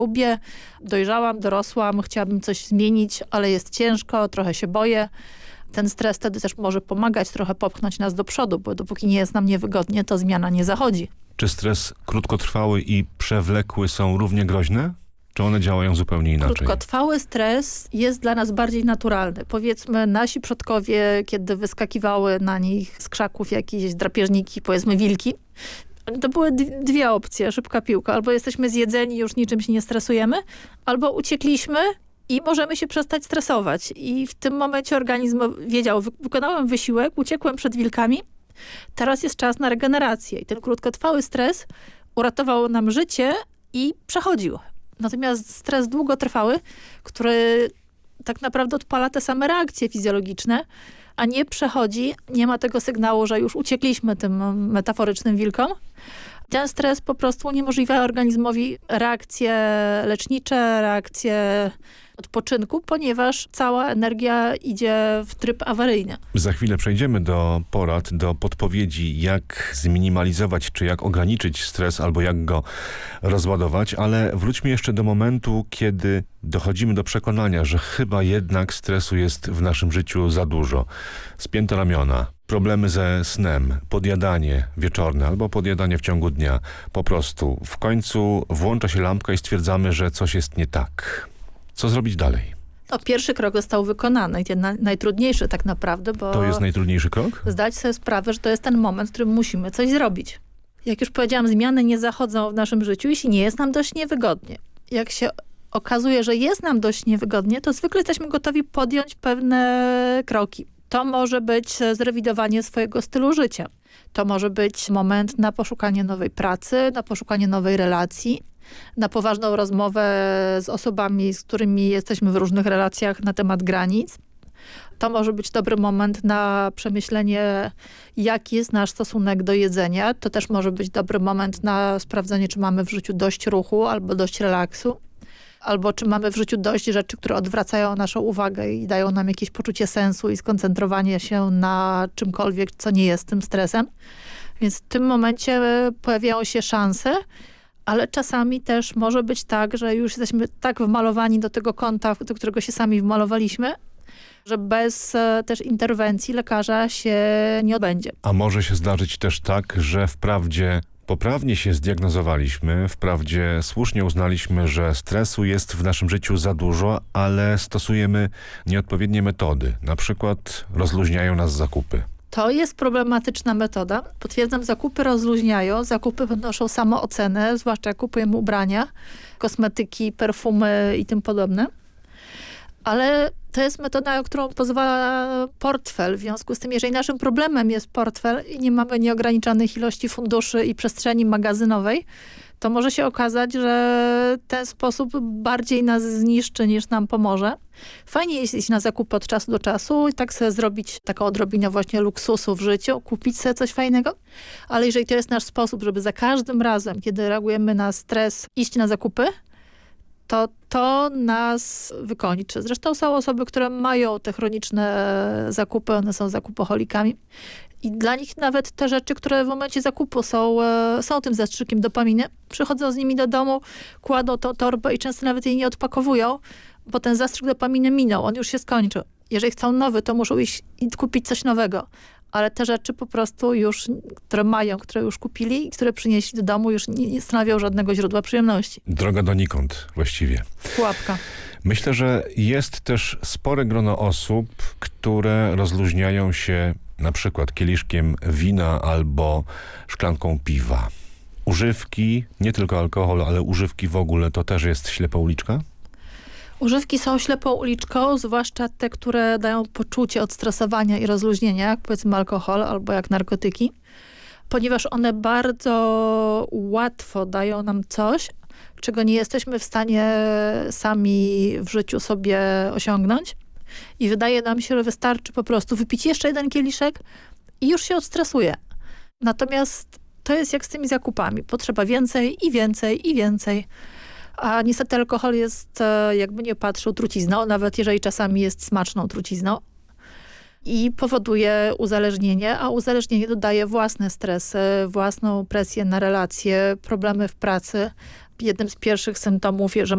Lubię, dojrzałam, dorosłam, chciałabym coś zmienić, ale jest ciężko, trochę się boję. Ten stres wtedy też może pomagać, trochę popchnąć nas do przodu, bo dopóki nie jest nam niewygodnie, to zmiana nie zachodzi. Czy stres krótkotrwały i przewlekły są równie groźne? Czy one działają zupełnie inaczej? Krótkotrwały stres jest dla nas bardziej naturalny. Powiedzmy, nasi przodkowie, kiedy wyskakiwały na nich z krzaków jakieś drapieżniki, powiedzmy wilki, to były dwie opcje, szybka piłka. Albo jesteśmy zjedzeni, już niczym się nie stresujemy, albo uciekliśmy i możemy się przestać stresować. I w tym momencie organizm wiedział, wykonałem wysiłek, uciekłem przed wilkami, teraz jest czas na regenerację. I ten krótkotrwały stres uratował nam życie i przechodził. Natomiast stres długotrwały, który tak naprawdę odpala te same reakcje fizjologiczne, a nie przechodzi, nie ma tego sygnału, że już uciekliśmy tym metaforycznym wilkom. Ten stres po prostu uniemożliwia organizmowi reakcje lecznicze, reakcje odpoczynku, ponieważ cała energia idzie w tryb awaryjny. Za chwilę przejdziemy do porad, do podpowiedzi, jak zminimalizować, czy jak ograniczyć stres, albo jak go rozładować, ale wróćmy jeszcze do momentu, kiedy dochodzimy do przekonania, że chyba jednak stresu jest w naszym życiu za dużo. Spięte ramiona, problemy ze snem, podjadanie wieczorne albo podjadanie w ciągu dnia. Po prostu w końcu włącza się lampka i stwierdzamy, że coś jest nie tak. Co zrobić dalej? No, pierwszy krok został wykonany i ten najtrudniejszy tak naprawdę, bo... To jest najtrudniejszy krok? Zdać sobie sprawę, że to jest ten moment, w którym musimy coś zrobić. Jak już powiedziałam, zmiany nie zachodzą w naszym życiu, jeśli nie jest nam dość niewygodnie. Jak się okazuje, że jest nam dość niewygodnie, to zwykle jesteśmy gotowi podjąć pewne kroki. To może być zrewidowanie swojego stylu życia. To może być moment na poszukanie nowej pracy, na poszukanie nowej relacji, na poważną rozmowę z osobami, z którymi jesteśmy w różnych relacjach na temat granic. To może być dobry moment na przemyślenie, jaki jest nasz stosunek do jedzenia. To też może być dobry moment na sprawdzenie, czy mamy w życiu dość ruchu albo dość relaksu. Albo czy mamy w życiu dość rzeczy, które odwracają naszą uwagę i dają nam jakieś poczucie sensu i skoncentrowanie się na czymkolwiek, co nie jest tym stresem. Więc w tym momencie pojawiają się szanse, ale czasami też może być tak, że już jesteśmy tak wmalowani do tego kąta, do którego się sami wmalowaliśmy, że bez też interwencji lekarza się nie odbędzie. A może się zdarzyć też tak, że wprawdzie poprawnie się zdiagnozowaliśmy, wprawdzie słusznie uznaliśmy, że stresu jest w naszym życiu za dużo, ale stosujemy nieodpowiednie metody. Na przykład rozluźniają nas zakupy. To jest problematyczna metoda. Potwierdzam, zakupy rozluźniają, zakupy podnoszą samoocenę, zwłaszcza jak kupujemy ubrania, kosmetyki, perfumy i tym podobne. Ale to jest metoda, którą pozwala portfel. W związku z tym, jeżeli naszym problemem jest portfel i nie mamy nieograniczonych ilości funduszy i przestrzeni magazynowej, to może się okazać, że ten sposób bardziej nas zniszczy niż nam pomoże. Fajnie jest iść na zakupy od czasu do czasu i tak sobie zrobić taką odrobinę właśnie luksusu w życiu, kupić sobie coś fajnego. Ale jeżeli to jest nasz sposób, żeby za każdym razem, kiedy reagujemy na stres, iść na zakupy, to nas wykończy. Zresztą są osoby, które mają te chroniczne zakupy, one są zakupoholikami. I dla nich nawet te rzeczy, które w momencie zakupu są tym zastrzykiem dopaminy, przychodzą z nimi do domu, kładą tą torbę i często nawet jej nie odpakowują, bo ten zastrzyk dopaminy minął, on już się skończył. Jeżeli chcą nowy, to muszą iść i kupić coś nowego. Ale te rzeczy po prostu już, które już kupili i które przynieśli do domu, już nie stanowią żadnego źródła przyjemności. Droga donikąd właściwie. Pułapka. Myślę, że jest też spore grono osób, które rozluźniają się na przykład kieliszkiem wina albo szklanką piwa. Używki, nie tylko alkohol, ale używki w ogóle, to też jest ślepa uliczka? Używki są ślepą uliczką, zwłaszcza te, które dają poczucie odstresowania i rozluźnienia, jak powiedzmy alkohol albo jak narkotyki, ponieważ one bardzo łatwo dają nam coś, czego nie jesteśmy w stanie sami w życiu sobie osiągnąć. I wydaje nam się, że wystarczy po prostu wypić jeszcze jeden kieliszek i już się odstresuje. Natomiast to jest jak z tymi zakupami. Potrzeba więcej i więcej i więcej. A niestety alkohol jest, jakby nie patrzył, trucizną, nawet jeżeli czasami jest smaczną trucizną. I powoduje uzależnienie, a uzależnienie dodaje własne stresy, własną presję na relacje, problemy w pracy. Jednym z pierwszych symptomów, że